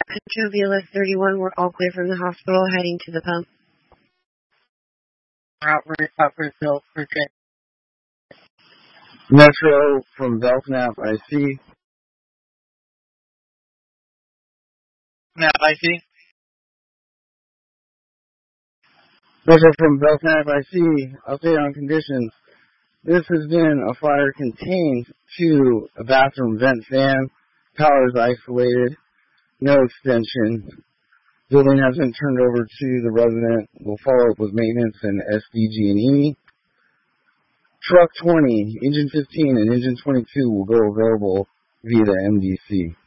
Tuvula 31 were all clear from the hospital heading to the pump. Metro from Belknap, IC. IC. Metro from Belknap, IC. Update on conditions. This has been a fire contained to a bathroom vent fan. Power is isolated. No extension. Building has been turned over to the resident. We'll follow up with maintenance and SDG&E. Truck 20, engine 15, and engine 22 will go available via the MDC.